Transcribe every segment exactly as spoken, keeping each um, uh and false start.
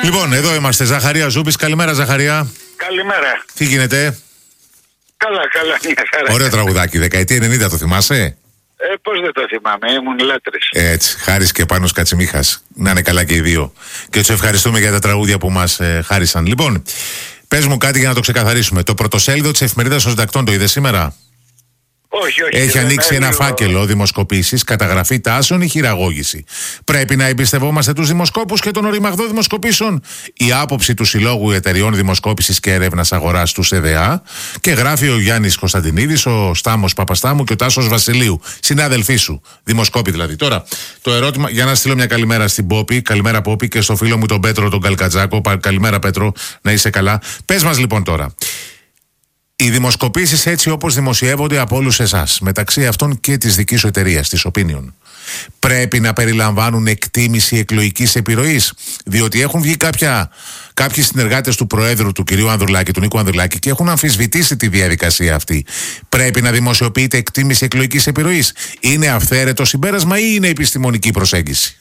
Λοιπόν, εδώ είμαστε. Ζαχαρία Ζούπης. Καλημέρα, Ζαχαρία. Καλημέρα. Τι γίνεται? Καλά, καλά, μια χαρά. Ωραίο τραγουδάκι. Δεκαετία ενενήντα, το θυμάσαι? Ε, πώς δεν το θυμάμαι, ήμουν λάτρης. Έτσι, Χάρης και Πάνος Κατσιμίχας. Να είναι καλά και οι δύο. Και τους ευχαριστούμε για τα τραγούδια που μας ε, χάρισαν. Λοιπόν, πες μου κάτι για να το ξεκαθαρίσουμε. Το πρωτοσέλιδο της εφημερίδας των συντακτών το είδες σήμερα? Όχι, όχι. Έχει ανοίξει ένα λίγο... φάκελο δημοσκοπήσεις, καταγραφή τάσεων ή χειραγώγηση. Πρέπει να εμπιστευόμαστε τους δημοσκόπους και τον οριμαγδό δημοσκοπήσεων. Η άποψη του Συλλόγου Εταιριών Δημοσκόπησης και Έρευνας Αγοράς του ΣΕΔΕΑ. Και γράφει ο Γιάννης Κωνσταντινίδης, ο Στάμος Παπαστάμου και ο Τάσος Βασιλείου. Συνάδελφοί σου, δημοσκόποι δηλαδή. Τώρα, το ερώτημα, για να στείλω μια καλημέρα στην Πόπη, καλημέρα Πόπη, και στο φίλο μου τον Πέτρο τον Καλκατζάκο. Καλημέρα Πέτρο, να είσαι καλά. Πες μας λοιπόν τώρα. Οι δημοσκοπήσεις έτσι όπως δημοσιεύονται από όλους εσάς, μεταξύ αυτών και της δικής σου εταιρείας, της Opinion, πρέπει να περιλαμβάνουν εκτίμηση εκλογικής επιρροής? Διότι έχουν βγει κάποια, κάποιοι συνεργάτες του Προέδρου, του κυρίου Ανδρουλάκη, του Νίκου Ανδρουλάκη, και έχουν αμφισβητήσει τη διαδικασία αυτή. Πρέπει να δημοσιοποιείται εκτίμηση εκλογικής επιρροής? Είναι αυθαίρετο συμπέρασμα ή είναι επιστημονική προσέγγιση?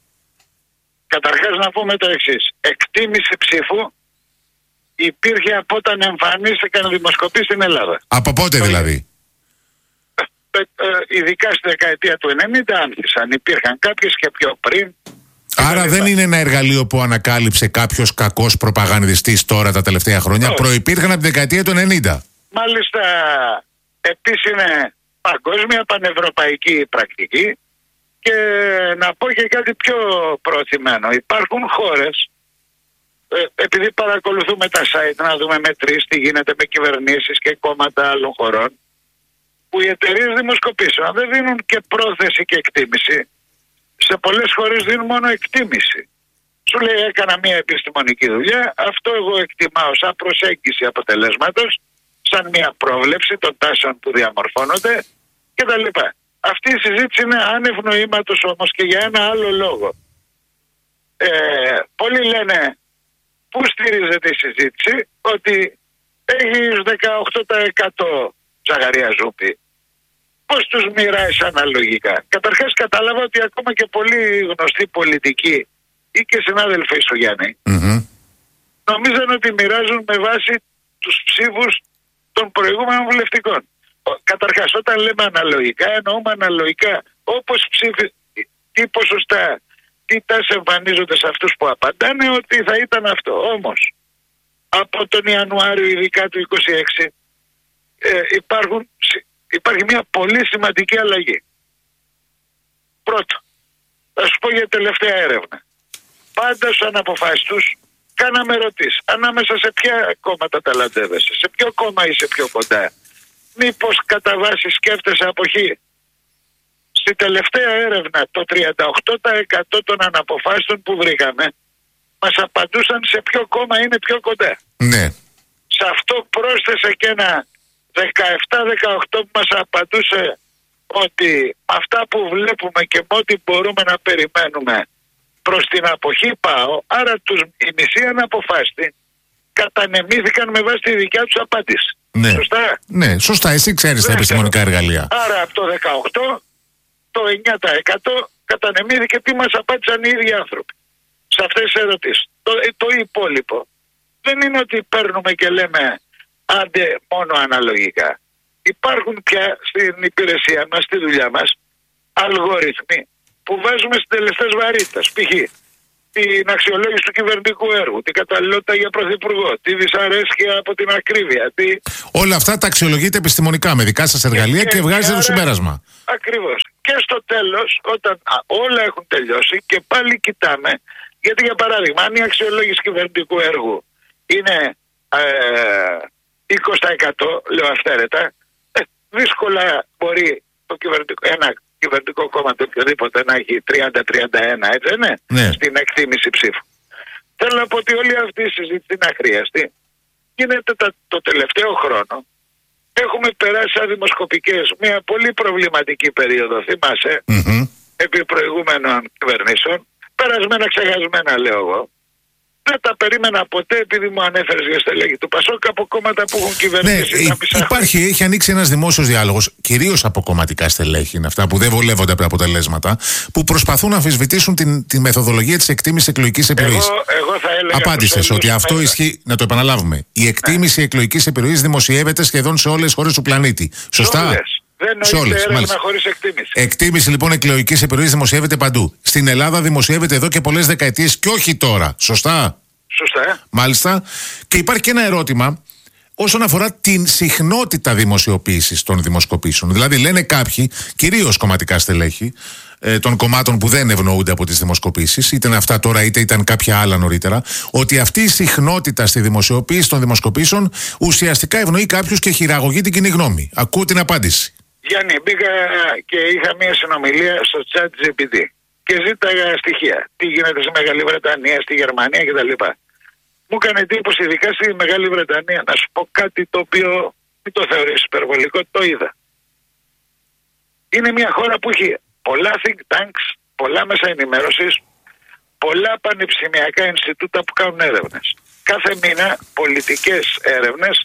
Καταρχάς να πούμε το εξής. Εκτίμηση ψήφου υπήρχε από όταν εμφανίστηκαν δημοσκοπήσεις στην Ελλάδα. Από πότε δηλαδή? Ε, ε, ειδικά στη δεκαετία του ενενήντα άνθησαν. Υπήρχαν κάποιες και πιο πριν. Άρα δεν λοιπά. Είναι ένα εργαλείο που ανακάλυψε κάποιος κακός προπαγανδιστής τώρα τα τελευταία χρόνια. Όχι. Προϋπήρχαν από τη δεκαετία του ενενήντα. Μάλιστα, επίσης είναι παγκόσμια, πανευρωπαϊκή πρακτική. Και να πω και κάτι πιο προωθημένο. Υπάρχουν χώρες, επειδή παρακολουθούμε τα site να δούμε μετρήσεις τι γίνεται με κυβερνήσεις και κόμματα άλλων χωρών, που οι εταιρείες δημοσκοπήσεων δεν δίνουν και πρόθεση και εκτίμηση. Σε πολλές χώρες δίνουν μόνο εκτίμηση. Σου λέει έκανα μια επιστημονική δουλειά, αυτό εγώ εκτιμάω σαν προσέγγιση αποτελέσματος, σαν μια πρόβλεψη των τάσεων που διαμορφώνονται κτλ. Αυτή η συζήτηση είναι άνευ νοήματος όμως και για ένα άλλο λόγο. Ε, πολλοί λένε πού στηρίζεται η συζήτηση, ότι έχεις δεκαοκτώ τοις εκατό Ζαχαρία Ζούπη. Πώς τους μοιράζεις αναλογικά? Καταρχάς κατάλαβα ότι ακόμα και πολύ γνωστοί πολιτικοί ή και συνάδελφοι σου Γιάννη mm-hmm. νομίζαν ότι μοιράζουν με βάση τους ψήφους των προηγούμενων βουλευτικών. Καταρχάς όταν λέμε αναλογικά εννοούμε αναλογικά όπως ψήφι, τι ποσοστά, τι τάσεις εμφανίζονται σε αυτούς που απαντάνε, ότι θα ήταν αυτό. Όμως από τον Ιανουάριο ειδικά του είκοσι έξι ε, υπάρχουν, υπάρχει μια πολύ σημαντική αλλαγή. Πρώτο, θα σου πω για τελευταία έρευνα. Πάντα στους αναποφάσιστους κάναμε ερωτήσεις. Ανάμεσα σε ποια κόμματα ταλαντεύεσαι, σε ποιο κόμμα είσαι πιο κοντά, μήπως κατά βάση σκέφτεσαι αποχή? Στη τελευταία έρευνα το τριάντα οκτώ τοις εκατό των αναποφάσιστων που βρήκαμε μας απαντούσαν σε ποιο κόμμα είναι πιο κοντά. Ναι. Σε αυτό πρόσθεσε και ένα δεκαεπτά δεκαοκτώ που μας απαντούσε ότι αυτά που βλέπουμε και με ό,τι μπορούμε να περιμένουμε προς την αποχή πάω. Άρα τους, οι μισοί αναποφάσιστοι κατανεμήθηκαν με βάση τη δικιά τους απάντηση. Ναι. Σωστά. Ναι, σωστά. Εσύ ξέρεις τα επιστημονικά εργαλεία. Άρα από το δεκαοκτώ το εννιά τοις εκατό κατανεμήθηκε τι μας απάντησαν οι ίδιοι άνθρωποι σε αυτές τις ερωτήσεις. Το, το υπόλοιπο δεν είναι ότι παίρνουμε και λέμε άντε μόνο αναλογικά. Υπάρχουν πια στην υπηρεσία μας, στη δουλειά μας, αλγόριθμοι που βάζουμε στις τελεστές βαρύτητας. Π.χ. την αξιολόγηση του κυβερνητικού έργου, την καταλληλότητα για πρωθυπουργό, τη δυσαρέσκεια από την ακρίβεια. Τη... Όλα αυτά τα αξιολογείτε επιστημονικά με δικά σας εργαλεία και, και, και βγάζετε το συμπέρασμα. Ακριβώς. Και στο τέλος, όταν α, όλα έχουν τελειώσει και πάλι κοιτάμε, γιατί για παράδειγμα, αν η αξιολόγηση κυβερνητικού έργου είναι ε, είκοσι τοις εκατό, λέω αυθαίρετα, ε, δύσκολα μπορεί το κυβερνητικό, ένα κυβερνητικό κόμμα το οποιοδήποτε να έχει τριάντα τριάντα ένα, έτσι ναι, ναι, στην εκτίμηση ψήφου. Θέλω να πω ότι όλη αυτή η συζήτηση είναι αχρίαστη. Γίνεται τα, το τελευταίο χρόνο. Έχουμε περάσει σαν δημοσκοπικές μια πολύ προβληματική περίοδο, θυμάσαι, mm-hmm. επί προηγούμενων κυβερνήσεων, περασμένα ξεχασμένα λέω εγώ. Δεν τα περίμενα ποτέ επειδή μου ανέφερες για στελέχη του Πασόκ από κόμματα που έχουν κυβερνήσει. Ναι, υπάρχει, έχει ανοίξει ένας δημόσιος διάλογος, κυρίως από κομματικά στελέχη, είναι αυτά που δεν βολεύονται από τα αποτελέσματα, που προσπαθούν να αμφισβητήσουν την, τη μεθοδολογία της εκτίμησης εκλογικής επιρροής. Εγώ, εγώ θα έλεγα. Απάντησες ότι αυτό ισχύει. Να το επαναλάβουμε. Η εκτίμηση ναι. εκλογικής επιρροής δημοσιεύεται σχεδόν σε όλες τις χώρες του πλανήτη. Σωστά. Όλες. Δεν νοείται έρευνα χωρίς εκτίμηση. Εκτίμηση λοιπόν εκλογικής επιρροής δημοσιεύεται παντού. Στην Ελλάδα δημοσιεύεται εδώ και πολλές δεκαετίες και όχι τώρα. Σωστά. Σωστά. Μάλιστα. Και υπάρχει και ένα ερώτημα όσον αφορά την συχνότητα δημοσιοποίησης των δημοσκοπήσεων. Δηλαδή λένε κάποιοι, κυρίως κομματικά στελέχη, ε, των κομμάτων που δεν ευνοούνται από τις δημοσκοπήσεις, είτε είναι αυτά τώρα είτε ήταν κάποια άλλα νωρίτερα, ότι αυτή η συχνότητα στη δημοσιοποίηση των δημοσκοπήσεων ουσιαστικά ευνοεί κάποιους και χειραγωγεί την κοινή γνώμη. Ακούω την απάντηση. Γιάννη, μπήκα και είχα μια συνομιλία στο chat τζι πι τι και ζήταγα στοιχεία. Τι γίνεται στη Μεγάλη Βρετανία, στη Γερμανία κτλ. Μου έκανε εντύπωση, ειδικά στη Μεγάλη Βρετανία, να σου πω κάτι το οποίο μην το θεωρείς υπερβολικό, το είδα. Είναι μια χώρα που έχει πολλά think tanks, πολλά μέσα ενημέρωσης, πολλά πανεπιστημιακά Ινστιτούτα που κάνουν έρευνες. Κάθε μήνα πολιτικές έρευνες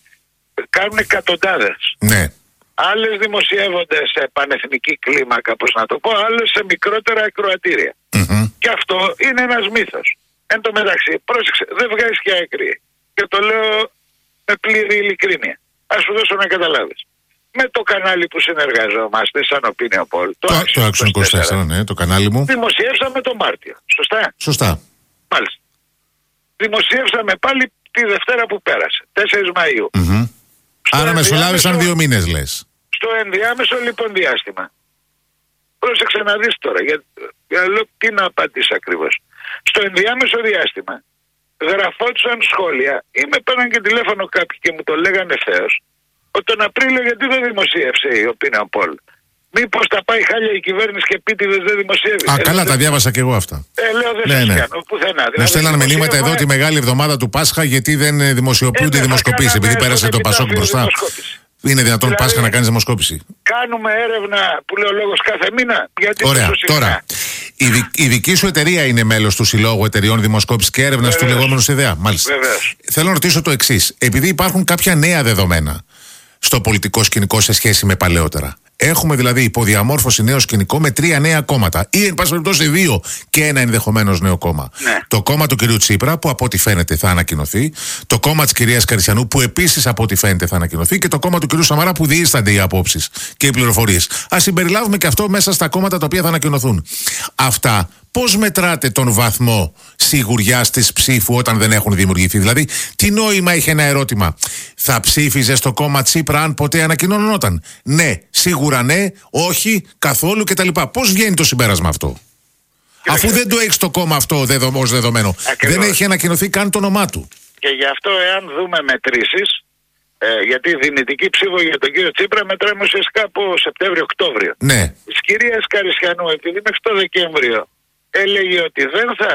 κάνουν εκατοντάδες. Ναι. Άλλες δημοσιεύονται σε πανεθνική κλίμακα, πώς να το πω, άλλες σε μικρότερα ακροατήρια. Mm-hmm. Και αυτό είναι ένας μύθος. Εν τω μεταξύ, πρόσεξε, δεν βγάζεις και άκρη. Και το λέω με πλήρη ειλικρίνεια. Ας σου δώσω να καταλάβεις. Με το κανάλι που συνεργαζόμαστε, σαν Opinion Poll, το, το Action είκοσι τέσσερα, ναι, το κανάλι μου. Δημοσιεύσαμε το Μάρτιο. Σωστά. Σωστά. Μάλιστα. Δημοσιεύσαμε πάλι τη Δευτέρα που πέρασε, τέσσερις Μαΐου. Mm-hmm. Άρα μεσολάβησαν δύο μήνες, λες. Στο ενδιάμεσο λοιπόν διάστημα. Πρόσεξε να δεις τώρα, για, για λέω τι να απαντήσω ακριβώς. Στο ενδιάμεσο διάστημα γραφόντουσαν σχόλια ή με πέραν και τηλέφωνο κάποιοι και μου το λέγανε ευθέως ότι τον Απρίλιο γιατί δεν δημοσίευσε η Opinion Poll. Μήπως τα πάει χάλια η κυβέρνηση και επίτηδες δεν δημοσιεύει. Α, ε, καλά, δεν... τα διάβασα και εγώ αυτά. Ε, λέω δεν ναι, σας ναι. κάνω πουθενά. Να στέλναν μηνύματα εδώ τη μεγάλη εβδομάδα του Πάσχα γιατί δεν δημοσιοποιούνται οι δημοσκοπήσεις. Επειδή πέρασε το Πασόκ μπροστά. Είναι δυνατόν δηλαδή, Πάσχα να κάνεις δημοσκόπηση. Κάνουμε έρευνα που λέει ο λόγος κάθε μήνα. Γιατί ωραία, τώρα. Η, δι, η δική σου εταιρεία είναι μέλος του Συλλόγου Εταιρεών Δημοσκόπησης και Έρευνας του λεγόμενου ΣΥΔΕΑ. Μάλιστα. Βεβαίως. Θέλω να ρωτήσω το εξής. Επειδή υπάρχουν κάποια νέα δεδομένα στο πολιτικό σκηνικό σε σχέση με παλαιότερα. Έχουμε δηλαδή υποδιαμόρφωση νέο σκηνικό με τρία νέα κόμματα. Ή εν πάση περιπτώσει δύο και ένα ενδεχομένως νέο κόμμα. Ναι. Το κόμμα του κυρίου Τσίπρα που από ό,τι φαίνεται θα ανακοινωθεί. Το κόμμα της κυρίας Καριστιανού που επίσης από ό,τι φαίνεται θα ανακοινωθεί. Και το κόμμα του κυρίου Σαμαρά που διήστανται οι απόψεις και οι πληροφορίες. Ας συμπεριλάβουμε και αυτό μέσα στα κόμματα τα οποία θα ανακοινωθούν. Αυτά. Πώς μετράτε τον βαθμό σιγουριάς της ψήφου όταν δεν έχουν δημιουργηθεί? Δηλαδή, τι νόημα είχε ένα ερώτημα? Θα ψήφιζε στο κόμμα Τσίπρα αν ποτέ ανακοινωνόταν? Ναι, σίγουρα ναι, όχι, καθόλου κτλ. Πώς βγαίνει το συμπέρασμα αυτό? Και αφού δεν το έχει το κόμμα αυτό δεδο, ως δεδομένο. Ακριβώς. Δεν έχει ανακοινωθεί καν το όνομά του. Και γι' αυτό, εάν δούμε μετρήσεις, ε, γιατί η δυνητική ψήφο για τον κύριο Τσίπρα μετράμε ουσιαστικά από Σεπτέμβριο-Οκτώβριο. Ναι. Της κυρίας Καριστιανού, επειδή μέχρι το Δεκέμβριο έλεγε ότι δεν θα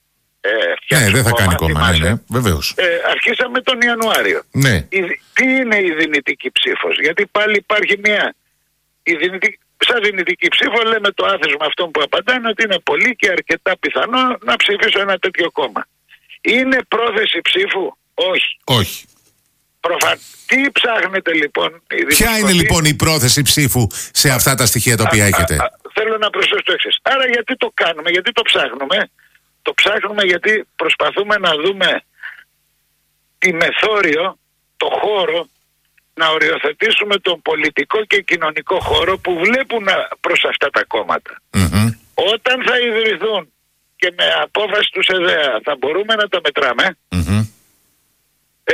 ε, φτιάξει. Ναι, δεν θα κόμμα, κάνει κόμμα, ναι, ναι, βεβαίως. Ε, αρχίσαμε τον Ιανουάριο. Ναι. Η, τι είναι η δυνητική ψήφος? Γιατί πάλι υπάρχει μια. Η δυνητική, σαν δυνητική ψήφο λέμε το άθροισμα αυτών που απαντάνε ότι είναι πολύ και αρκετά πιθανό να ψηφίσω ένα τέτοιο κόμμα. Είναι πρόθεση ψήφου? Όχι. Όχι. Προφα... Τι ψάχνετε λοιπόν? Ποια είναι λοιπόν η πρόθεση ψήφου σε αυτά τα στοιχεία τα οποία α, έχετε? Α, α, θέλω να προσθέσω το εξής. Άρα γιατί το κάνουμε, γιατί το ψάχνουμε? Το ψάχνουμε γιατί προσπαθούμε να δούμε τη μεθόριο, το χώρο, να οριοθετήσουμε τον πολιτικό και κοινωνικό χώρο που βλέπουν προς αυτά τα κόμματα. Mm-hmm. Όταν θα ιδρυθούν και με απόφαση του ΣΕΔΕΑ θα μπορούμε να τα μετράμε, mm-hmm. ε,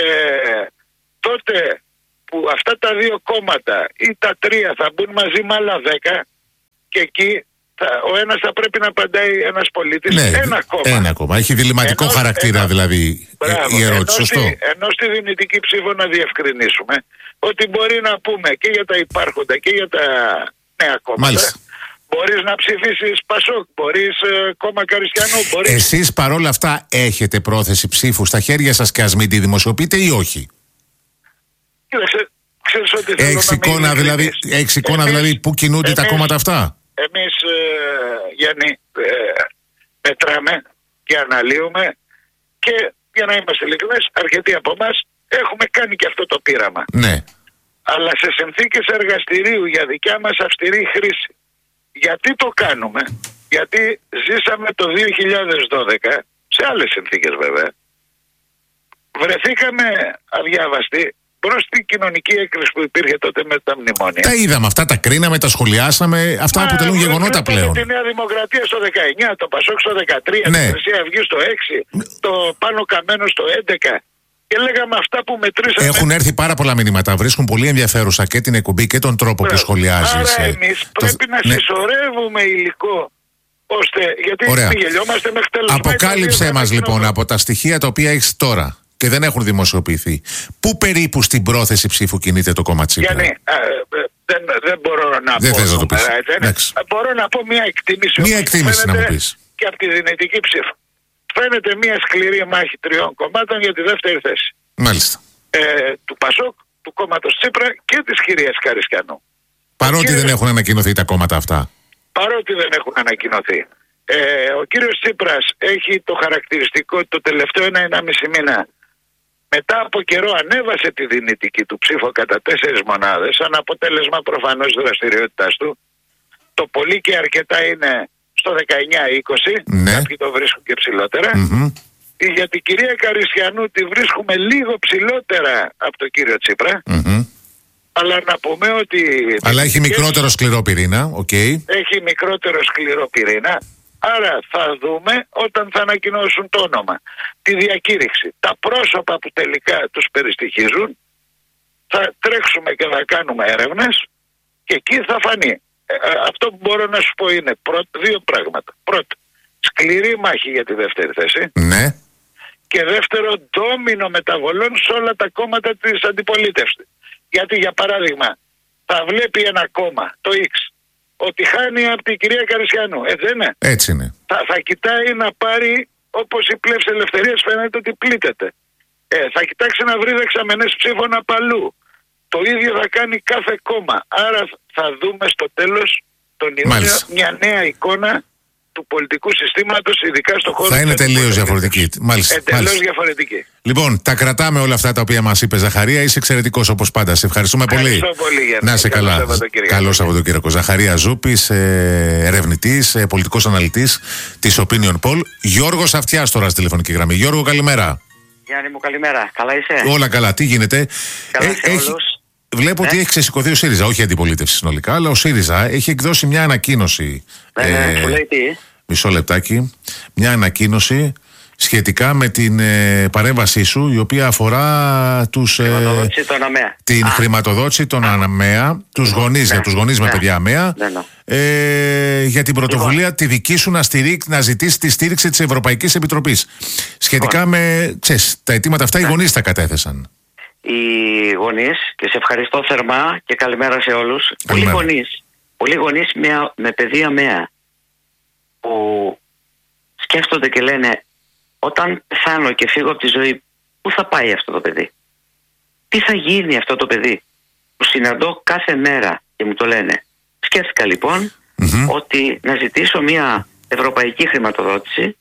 τότε που αυτά τα δύο κόμματα ή τα τρία θα μπουν μαζί με άλλα δέκα και εκεί θα, ο ένας θα πρέπει να απαντάει ένας πολίτης, ναι, ένα κόμμα. Ένα κόμμα. Έχει διλημματικό ενώ, χαρακτήρα ενώ, δηλαδή μπράβο, η ερώτηση, ενώ σωστό. Στη, ενώ στη δυνητική ψήφο να διευκρινίσουμε ότι μπορεί να πούμε και για τα υπάρχοντα και για τα νέα κόμματα. Μάλιστα. Μπορείς να ψηφίσεις Πασόκ, μπορείς ε, κόμμα Καριστιανού, μπορείς... Εσείς παρόλα αυτά έχετε πρόθεση ψήφου στα χέρια σας και ας μην τη δημοσιοποιείτε ή όχι? Κοίταξε, ξέρεις ότι έχεις εικόνα, δηλαδή, έχεις εικόνα εμείς, δηλαδή που κινούνται εμείς, τα κόμματα αυτά? Εμείς, ε, Γιάννη, ε, μετράμε και αναλύουμε Και για να είμαστε ειλικρινείς, αρκετοί από εμάς έχουμε κάνει και αυτό το πείραμα. Ναι. Αλλά σε συνθήκες εργαστηρίου για δικιά μας αυστηρή χρήση. Γιατί το κάνουμε? Γιατί ζήσαμε το δύο χιλιάδες δώδεκα, σε άλλες συνθήκες βέβαια, βρεθήκαμε αδιάβαστοι προς την κοινωνική έκρηξη που υπήρχε τότε με τα μνημόνια. Τα είδαμε αυτά, τα κρίναμε, τα σχολιάσαμε, αυτά Μα, αποτελούν γεγονότα πλέον. Τη Νέα Δημοκρατία στο δεκαεννιά, το Πασόκ στο δεκατρία, ναι. Τη Χρυσή Αυγή στο έξι, το Πάνο Καμένο στο έντεκα. Και λέγαμε αυτά που μετρήσαμε. Έχουν έρθει πάρα πολλά μηνύματα. Βρίσκουν πολύ ενδιαφέρουσα και την εκπομπή και τον τρόπο Μπράβο. που σχολιάζεις. Άρα εμείς το... πρέπει να ναι. συσσωρεύουμε υλικό. Ώστε, γιατί μην γελιόμαστε μέχρι τέλος. Αποκάλυψέ μας λοιπόν από τα στοιχεία τα οποία έχεις τώρα και δεν έχουν δημοσιοποιηθεί. Πού περίπου στην πρόθεση ψήφου κινείται το κόμμα Τσίπρα? Γιάννη, ε, δεν, δεν μπορώ να δεν πω. Θες να το πεις. Μπορώ να πω μια εκτίμηση. Μια εκτίμηση να μου πεις. Και από τη δυνητική ψήφο. Φαίνεται μια σκληρή μάχη τριών κομμάτων για τη δεύτερη θέση. Μάλιστα. Ε, του Πασόκ, του κόμματος Τσίπρα και της κυρίας Καριστιανού. Παρότι κύριος... δεν έχουν ανακοινωθεί τα κόμματα αυτά. Παρότι δεν έχουν ανακοινωθεί. Ε, ο κύριος Τσίπρας έχει το χαρακτηριστικό το τελευταίο ένα-ενάμιση μήνα, μετά από καιρό ανέβασε τη δυνητική του ψήφο κατά τέσσερις μονάδες, σαν αποτέλεσμα προφανώς δραστηριότητάς του. Το πολύ και αρκετά είναι στο δεκαεννιά είκοσι, ναι. Κάποιοι το βρίσκουν και ψηλότερα. Mm-hmm. Για την κυρία Καριστιανού τη βρίσκουμε λίγο ψηλότερα από τον κύριο Τσίπρα. Mm-hmm. Αλλά να πούμε ότι... Αλλά έχει μικρότερο σκληρό πυρήνα, okay. Έχει μικρότερο σκληρό πυρήνα. Άρα θα δούμε όταν θα ανακοινώσουν το όνομα, τη διακήρυξη, τα πρόσωπα που τελικά τους περιστοιχίζουν. Θα τρέξουμε και θα κάνουμε έρευνες και εκεί θα φανεί. Ε, αυτό που μπορώ να σου πω είναι πρώτο, δύο πράγματα. Πρώτο, σκληρή μάχη για τη δεύτερη θέση. Ναι. Και δεύτερο, ντόμινο μεταβολών σε όλα τα κόμματα της αντιπολίτευσης. Γιατί για παράδειγμα θα βλέπει ένα κόμμα, το X, ότι χάνει από την κυρία Καριστιανού. Έτσι δεν είναι? Έτσι είναι. Θα, θα κοιτάει να πάρει, όπως η πλεύση ελευθερίας φαίνεται ότι πλήττεται. Ε, θα κοιτάξει να βρει δεξαμενές ψήφων απαλού. Το ίδιο θα κάνει κάθε κόμμα. Άρα θα δούμε στο τέλος τον Ιούνιο μια νέα εικόνα του πολιτικού συστήματος, ειδικά στο χώρο. Θα είναι τελείως διαφορετική. Μάλιστα. Εντελώς διαφορετική. Λοιπόν, τα κρατάμε όλα αυτά τα οποία μας είπε, Ζαχαρία. Είσαι εξαιρετικός όπως πάντα. Σε ευχαριστούμε πολύ. Ευχαριστώ πολύ, Γιάννη. Να είσαι καλά. Καλό Σαββατοκύριακο. Ζαχαρία Ζούπης, ερευνητής, πολιτικός αναλυτής της Opinion Poll. Γιώργος Αυτιάς τώρα στη τηλεφωνική γραμμή. Γιώργο, καλημέρα. Γιάννη μου, καλημέρα. Καλά είσαι? Όλα καλά. Τι γίνεται? Καλά ε, σε έχει... όλους. Βλέπω ναι. ότι έχει ξεσηκωθεί ο ΣΥΡΙΖΑ, όχι η αντιπολίτευση συνολικά, αλλά ο ΣΥΡΙΖΑ έχει εκδώσει μια ανακοίνωση. Ναι, ναι, ε, λέει τι. Μισό λεπτάκι. Μια ανακοίνωση σχετικά με την ε, παρέμβασή σου, η οποία αφορά τους, ε, την Α. χρηματοδότηση των ΑΜΕΑ, τους γονείς, ναι. για τους γονείς ναι. με παιδιά ΑΜΕΑ, ναι, ναι. Ε, για την πρωτοβουλία λοιπόν. τη δική σου να, στηρίξ, να ζητήσει τη στήριξη της Ευρωπαϊκής Επιτροπής. Σχετικά λοιπόν. με ξέρεις, τα αιτήματα αυτά, ναι. οι γονείς τα κατέθεσαν. Οι γονείς, και σε ευχαριστώ θερμά και καλημέρα σε όλους. Πολλοί γονείς, πολλοί γονείς με, με παιδεία ΑΜΕΑ που σκέφτονται και λένε, όταν πεθάνω και φύγω από τη ζωή, πού θα πάει αυτό το παιδί? Τι θα γίνει αυτό το παιδί? Που συναντώ κάθε μέρα και μου το λένε. Σκέφτηκα λοιπόν mm-hmm. ότι να ζητήσω μια ευρωπαϊκή χρηματοδότηση.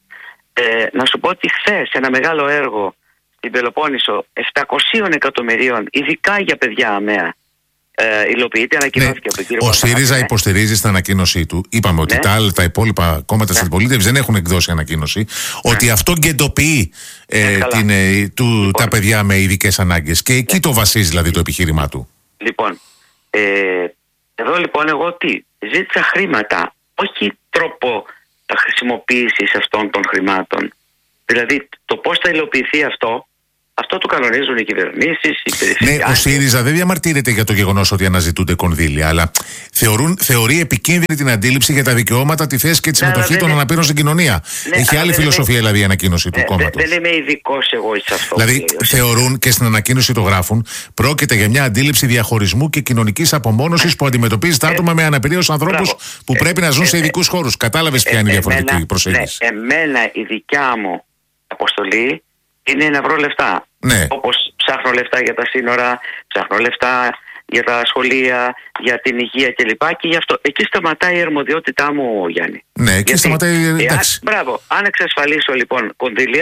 ε, Να σου πω ότι χθες ένα μεγάλο έργο στην Πελοπόννησο επτακόσια εκατομμυρίων, ειδικά για παιδιά ΑΜΕΑ, ε, υλοποιείται, ανακοινώθηκε ναι. από τον κύριο Ο ΣΥΡΙΖΑ ναι. υποστηρίζει στην ανακοίνωσή του, είπαμε ότι ναι. τα άλλα, τα υπόλοιπα κόμματα ναι. της αντιπολίτευσης δεν έχουν εκδώσει ανακοίνωση, ναι. ότι αυτό γκεντοποιεί ε, ναι, την, ε, του, λοιπόν. τα παιδιά με ειδικές ανάγκες. Και εκεί ναι. το βασίζει δηλαδή το επιχείρημά του. Λοιπόν, ε, εδώ λοιπόν εγώ τι, ζήτησα χρήματα, όχι τρόπο χρησιμοποίησης αυτών των χρημάτων. Δηλαδή το πώς θα υλοποιηθεί αυτό, αυτό το κανονίζουν οι κυβερνήσεις, οι περιφερειάρχες. Ναι, ο ΣΥΡΙΖΑ δεν διαμαρτύρεται για το γεγονός ότι αναζητούνται κονδύλια, αλλά θεωρούν, θεωρεί επικίνδυνη την αντίληψη για τα δικαιώματα, τη θέση και τη συμμετοχή ναι, των αναπήρων στην κοινωνία. Ναι, Έχει άλλη φιλοσοφία δηλαδή η ανακοίνωση ναι, του κόμματος. Δεν είμαι ειδικός εγώ σε αυτό. Δηλαδή θεωρούν και στην ανακοίνωση το γράφουν, πρόκειται για μια αντίληψη διαχωρισμού και κοινωνικής απομόνωσης που αντιμετωπίζει τα άτομα με αναπηρία ως ανθρώπους που πρέπει να ζουν σε ειδικούς χώρους. Κατάλαβες ποια είναι η διαφορετική προσέγγιση? Εμένα η δικιά μου αποστολή είναι να βρω λεφτά. Ναι. Όπως ψάχνω λεφτά για τα σύνορα, ψάχνω λεφτά για τα σχολεία, για την υγεία κλπ. Και γι' αυτό εκεί σταματάει η αρμοδιότητά μου, Γιάννη. Ναι, εκεί γιατί, σταματάει. Εάν, μπράβο. Αν εξασφαλίσω λοιπόν κονδύλια,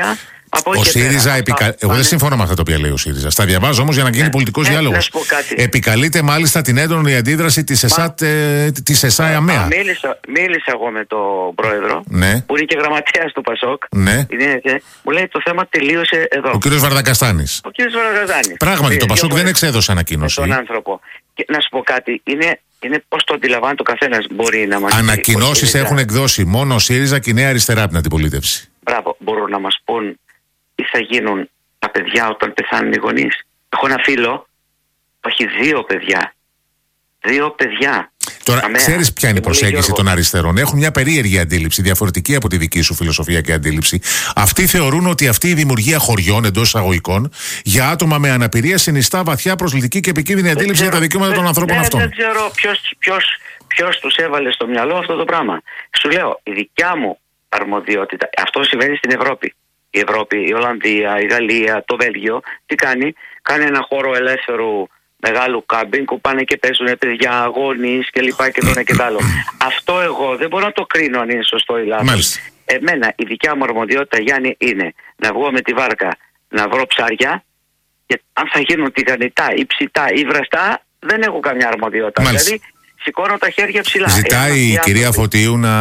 Ο ΣΥΡΙΖΑ, επικα... εγώ δεν συμφωνώ με αυτά τα οποία λέει ο ΣΥΡΙΖΑ. Στα διαβάζω όμως για να γίνει ναι, πολιτικός ναι, διάλογος. Επικαλείται μάλιστα την έντονη αντίδραση της ΕΣΑΤ, ε, της ΕΣΑ-ΑΜΕΑ. Μίλησα, μίλησα εγώ με τον πρόεδρο, ναι. που είναι και γραμματέας του ΠΑΣΟΚ. Ναι. Είναι, μου λέει το θέμα τελείωσε εδώ. Ο κύριος Βαρδακαστάνης. Ο κύριος Βαρδακαστάνης. Πράγματι, το ΠΑΣΟΚ δεν εξέδωσε ανακοίνωση. Τον άνθρωπο. Και να σου πω κάτι, είναι, είναι πώς το αντιλαμβάνεται ο καθένας μπορεί να μας πει. Ανακοινώσεις έχουν εκδώσει μόνο ο ΣΥΡΙΖΑ και η Νέα Αριστερά από την αντιπολίτευση. Μπράβο, μπορούν να μας πούν τι θα γίνουν τα παιδιά όταν πεθάνουν οι γονείς. Έχω ένα φίλο που έχει δύο παιδιά. Δύο παιδιά. Τώρα, ξέρεις ποια είναι η προσέγγιση των αριστερών. Έχουν μια περίεργη αντίληψη, διαφορετική από τη δική σου φιλοσοφία και αντίληψη. Αυτοί θεωρούν ότι αυτή η δημιουργία χωριών εντός εισαγωγικών για άτομα με αναπηρία συνιστά βαθιά προσλητική και επικίνδυνη αντίληψη ξέρω, για τα δικαιώματα των ανθρώπων δεν, αυτών. Δεν ξέρω ποιος, ποιος, ποιος τους έβαλε στο μυαλό αυτό το πράγμα. Σου λέω, η δικιά μου αρμοδιότητα, αυτό συμβαίνει στην Ευρώπη. Η Ευρώπη, η Ολλανδία, η Γαλλία, το Βέλγιο, τι κάνει, κάνει ένα χώρο ελεύθερου μεγάλου κάμπινγκ που πάνε και παίζουν παιδιά, γονείς και λοιπά και το ένα και το άλλο. Αυτό εγώ δεν μπορώ να το κρίνω αν είναι σωστό ή λάθος. Εμένα η δικιά μου αρμοδιότητα, Γιάννη, είναι να βγω με τη βάρκα να βρω ψάρια και αν θα γίνουν τηγανιτά ή ψητά ή βραστά δεν έχω καμιά αρμοδιότητα. Μάλιστα. Δηλαδή σηκώνω τα χέρια ψηλά. Ζητάει η κυρία άνθρωποι... Φωτίου να,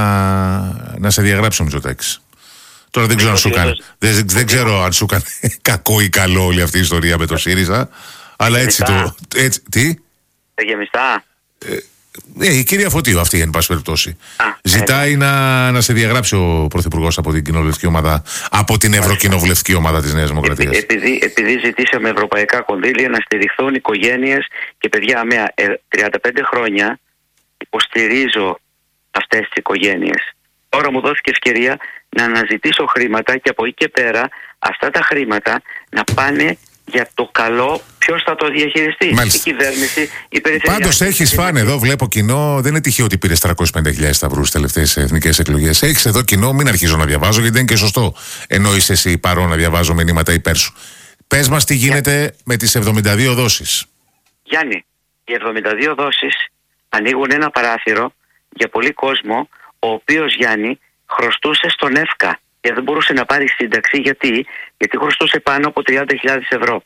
να σε διαγράψει ο Μητσοτάκης. Τώρα δεν ξέρω, αν σου κάνει, δεν, δεν ξέρω αν σου κάνει κακό ή καλό όλη αυτή η ιστορία με το ΣΥΡΙΖΑ. Αλλά έτσι το. Έτσι, τι? Τα γεμιστά. Ε, ε, η κυρία Φωτίου, αυτή εν πάση περιπτώσει. Ζητάει να, να σε διαγράψει ο Πρωθυπουργός από την κοινοβουλευτική ομάδα, από την Ευρωκοινοβουλευτική ομάδα της Νέας Δημοκρατίας. Επειδή, επειδή ζητήσαμε ευρωπαϊκά κονδύλια να στηριχθούν οικογένειες και παιδιά ΑΜΕΑ, ε, τριάντα πέντε χρόνια υποστηρίζω αυτές τις οικογένειες. Τώρα μου δόθηκε ευκαιρία να αναζητήσω χρήματα και από εκεί και πέρα αυτά τα χρήματα να πάνε για το καλό. Ποιος θα το διαχειριστεί? Μάλιστα. Η κυβέρνηση, η περιφερειακή. Πάντως έχεις φάνε εδώ, βλέπω κοινό. Δεν είναι τυχαίο ότι πήρες τριακόσιες πενήντα χιλιάδες σταυρούς στις τελευταίες εθνικές εκλογές. Έχεις εδώ κοινό, μην αρχίζω να διαβάζω γιατί δεν είναι και σωστό. Ενώ είσαι εσύ παρόν να διαβάζω μηνύματα υπέρ σου. Πες μας τι γίνεται Γιάννη. με τις εβδομήντα δύο δόσεις. Γιάννη, οι εβδομήντα δύο δόσεις ανοίγουν ένα παράθυρο για πολύ κόσμο, ο οποίος, Γιάννη, χρωστούσε στον ΕΦΚΑ και δεν μπορούσε να πάρει σύνταξη. Γιατί, γιατί χρωστούσε πάνω από τριάντα χιλιάδες ευρώ.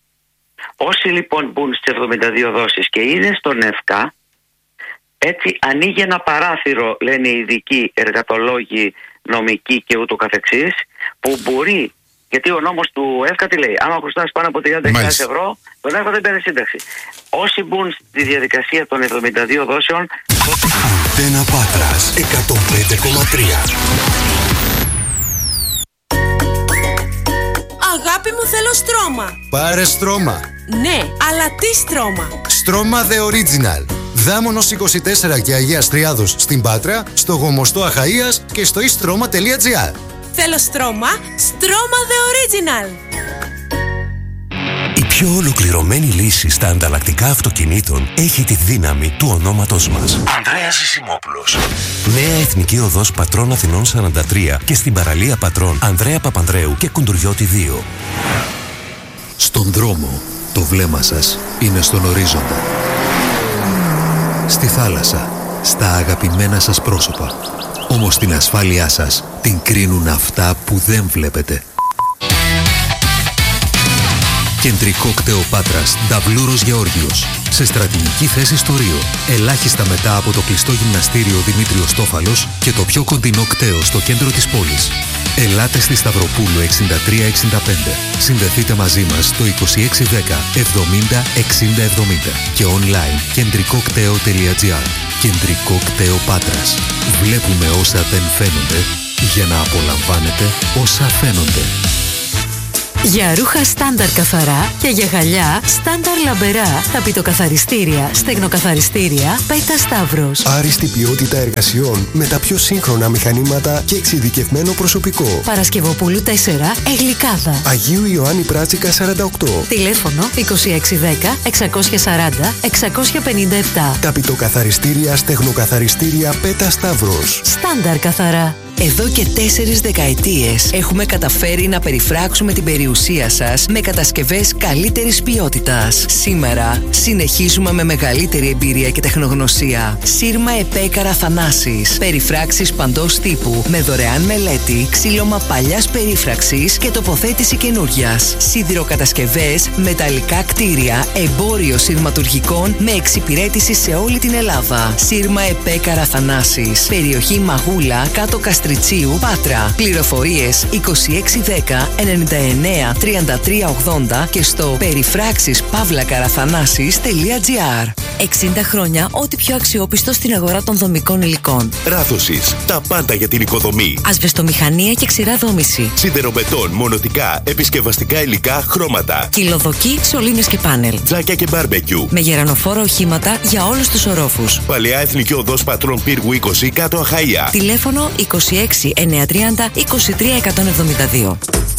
Όσοι λοιπόν μπουν στις εβδομήντα δύο δόσεις και είναι στον ΕΦΚΑ, έτσι ανοίγει ένα παράθυρο, λένε οι ειδικοί εργατολόγοι, νομικοί και ούτω καθεξής, που μπορεί, γιατί ο νόμος του ΕΦΚΑ τι λέει, άμα χρωστάς πάνω από τριάντα χιλιάδες ευρώ, τον ΕΦΚΑ δεν παίρνει σύνταξη. Όσοι μπουν στη διαδικασία των εβδομήντα δύο δόσεων... Αντένα Πάτρας εκατόν πέντε κόμμα τρία. Αγάπη μου, θέλω στρώμα. Πάρε στρώμα. Ναι, αλλά τι στρώμα? Στρώμα The Original. Δάμονος είκοσι τέσσερα και Αγίας Τριάδος στην Πάτρα, στο Γομοστό Αχαΐας και στο istρoma τελεία gr. Θέλω στρώμα, στρώμα The Original. Η πιο ολοκληρωμένη λύση στα ανταλλακτικά αυτοκινήτων έχει τη δύναμη του ονόματος μας. Ανδρέας Ζησιμόπουλος. Νέα Εθνική Οδός Πατρών Αθηνών σαράντα τρία και στην παραλία Πατρών Ανδρέα Παπανδρέου και Κουντουριώτη δύο. Στον δρόμο, το βλέμμα σας είναι στον ορίζοντα. Στη θάλασσα, στα αγαπημένα σας πρόσωπα. Όμως την ασφάλειά σας την κρίνουν αυτά που δεν βλέπετε. Κεντρικό κτέο Πάτρας, Νταβλούρος Γεώργιος. Σε στρατηγική θέση στο Ρίο. Ελάχιστα μετά από το κλειστό γυμναστήριο Δημήτριος Τόφαλος και το πιο κοντινό κτέο στο κέντρο της πόλης. Ελάτε στη Σταυροπούλου εξήντα τρία εξήντα πέντε. Συνδεθείτε μαζί μας στο είκοσι έξι δέκα εβδομήντα εξήντα εβδομήντα και online κεντρικό κτέο τελεία gr. Κεντρικό κτέο Πάτρας. Βλέπουμε όσα δεν φαίνονται για να απολαμβάνετε όσα φαίνονται. Για ρούχα στάνταρ καθαρά και για γυαλιά στάνταρ λαμπερά, ταπητοκαθαριστήρια, στεγνοκαθαριστήρια, Πέτα Σταύρος. Άριστη ποιότητα εργασιών με τα πιο σύγχρονα μηχανήματα και εξειδικευμένο προσωπικό. Παρασκευοπούλου τέσσερα, Εγλικάδα. Αγίου Ιωάννη Πράτσικα σαράντα οκτώ. Τηλέφωνο είκοσι έξι δέκα εξακόσια σαράντα εξακόσια πενήντα επτά. Ταπητοκαθαριστήρια, στεγνοκαθαριστήρια, Πέτα Σταύρος. Στάνταρ καθαρά. Εδώ και τέσσερις δεκαετίες έχουμε καταφέρει να περιφράξουμε την περιουσία σας με κατασκευές καλύτερης ποιότητας. Σήμερα συνεχίζουμε με μεγαλύτερη εμπειρία και τεχνογνωσία. Σύρμα Επέκαρα Θανάσης. Περιφράξεις παντός τύπου με δωρεάν μελέτη, ξύλωμα παλιάς περίφραξης και τοποθέτηση καινούριας. Σιδηροκατασκευές, μεταλλικά κτίρια, εμπόριο σειρματουργικών με εξυπηρέτηση σε όλη την Ελλάδα. Σύρμα Επέκαρα Θανάσης. Περιοχή Μαγούλα, κάτω Καστριτσίου, Πάτρα. Πληροφορίες είκοσι έξι δέκα ενενήντα εννέα τριάντα τρία ογδόντα και στο περιφράξεις παύλα καραθανάσης τελεία τζι άρ. εξήντα χρόνια ό,τι πιο αξιόπιστο στην αγορά των δομικών υλικών. Ράθωσης. Τα πάντα για την οικοδομή. Ασβεστομηχανία και ξηρά δόμηση. Σιδεροβετόν, μονοτικά, επισκευαστικά υλικά, χρώματα. Κυλοδοκή, σωλήνες και πάνελ. Τζάκια και μπάρμπεκιου. Με γερανοφόρα οχήματα για όλους τους ορόφους. Παλαιά Εθνική Οδός Πατρών Πύργου είκοσι, κάτω Αχαΐα. Τηλέφωνο είκοσι έξι εννιακόσια τριάντα είκοσι τρία εκατόν εβδομήντα δύο.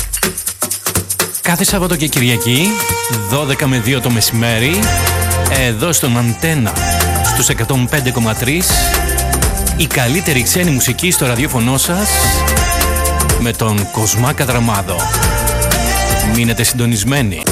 Κάθε Σάββατο και Κυριακή, δώδεκα με δύο το μεσημέρι, εδώ στον Αντένα, στους εκατόν πέντε κόμμα τρία, η καλύτερη ξένη μουσική στο ραδιόφωνο σας, με τον Κοσμά Κατραμάδο. Μείνετε συντονισμένοι.